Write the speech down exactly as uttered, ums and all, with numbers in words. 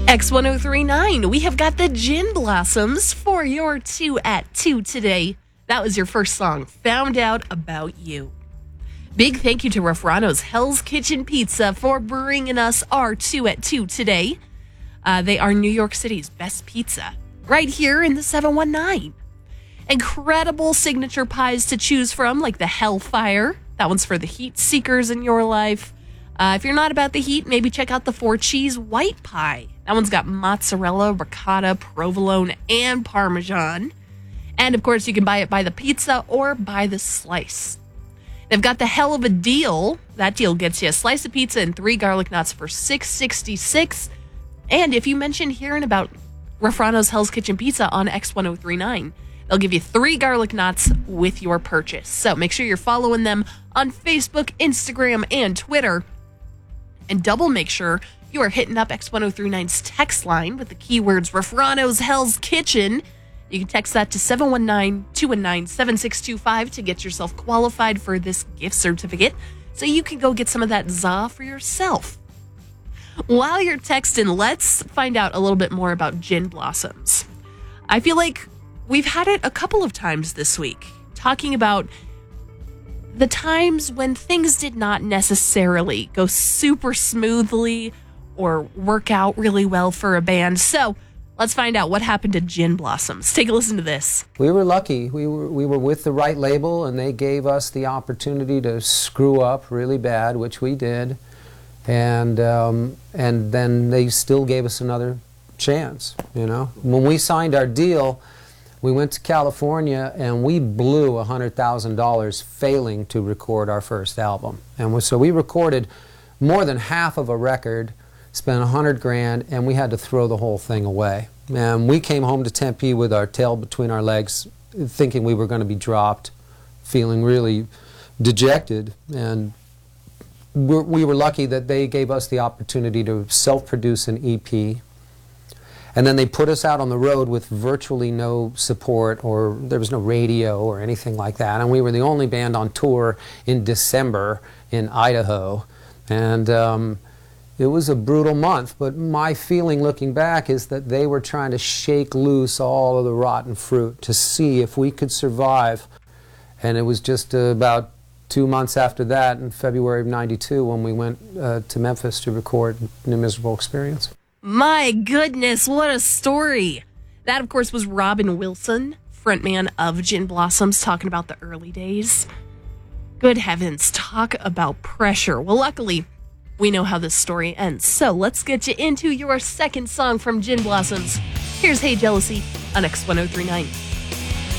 X ten thirty-nine, we have got the Gin Blossoms for your two at two today. That was your first song, Found Out About You. Big thank you to Raffrano's Hell's Kitchen Pizza for bringing us our two at two today. Uh, they are New York City's best pizza, right here in the seven one nine. Incredible signature pies to choose from, like the Hellfire. That one's for the heat seekers in your life. Uh, if you're not about the heat, maybe check out the Four Cheese White Pie. That one's got mozzarella, ricotta, provolone, and Parmesan. And, of course, you can buy it by the pizza or by the slice. They've got the hell of a deal. That deal gets you a slice of pizza and three garlic knots for six sixty-six. And if you mention hearing about Raffrano's Hell's Kitchen Pizza on X ten thirty-nine, they'll give you three garlic knots with your purchase. So make sure you're following them on Facebook, Instagram, and Twitter. And double make sure you are hitting up X ten thirty-nine's text line with the keywords Raffrano's Hell's Kitchen. You can text that to seven one nine, two one nine, seven six two five to get yourself qualified for this gift certificate so you can go get some of that za for yourself. While you're texting, let's find out a little bit more about Gin Blossoms. I feel like we've had it a couple of times this week, talking about the times when things did not necessarily go super smoothly or work out really well for a band. So let's find out what happened to Gin Blossoms. Take a listen to this. We were lucky. We were, we were with the right label, and they gave us the opportunity to screw up really bad, which we did. And, um, and then they still gave us another chance, you know. When we signed our deal, we went to California and we blew one hundred thousand dollars failing to record our first album. And we, so we recorded more than half of a record, spent one hundred grand, and we had to throw the whole thing away. And we came home to Tempe with our tail between our legs, thinking we were going to be dropped, feeling really dejected. And we're, we were lucky that they gave us the opportunity to self-produce an E P. And then they put us out on the road with virtually no support, or there was no radio or anything like that. And we were the only band on tour in December in Idaho. And um, it was a brutal month, but my feeling looking back is that they were trying to shake loose all of the rotten fruit to see if we could survive. And it was just uh, about two months after that, in February of ninety-two, when we went uh, to Memphis to record New Miserable Experience. My goodness, what a story. That, of course, was Robin Wilson, frontman of Gin Blossoms, talking about the early days. Good heavens, talk about pressure. Well, luckily, we know how this story ends. So let's get you into your second song from Gin Blossoms. Here's Hey Jealousy on X ten thirty-nine.